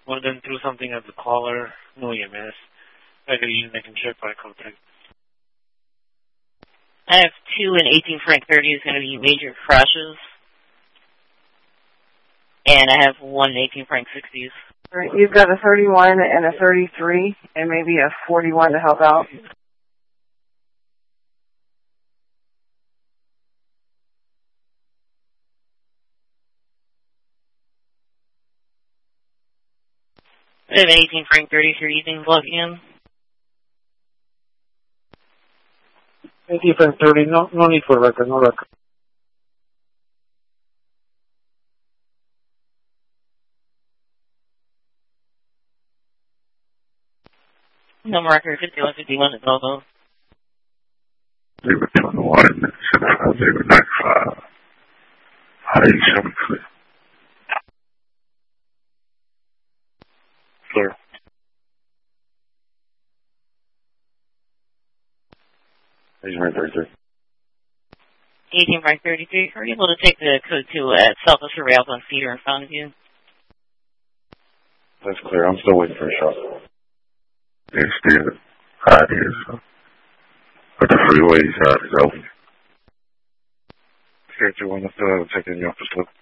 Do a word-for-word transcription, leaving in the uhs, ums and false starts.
One of them threw something at the caller. No E M S. I gotta use I can check by contact. I have two and eighteen Frank thirty is going to be major crashes. And I have one and eighteen Frank sixties. All right, you've got a thirty-one and a thirty-three and maybe a forty-one to help out. I have an eighteen Frank thirty for evening logging in. eighteen Frank thirty, no, no need for record, no record. No marker, fifty-one fifty-one at Volvo. zero two one, seven five zero nine five. High seven clear. Clear. eighteen Frank thirty-three. eighteen Frank thirty-three, are you able to take the code two at Southwest Rails on Cedar in Fountain View? That's clear. I'm still waiting for a shot. It's still hot here, so. But the freeway side is open. Scared you want to still have a check in the office, look.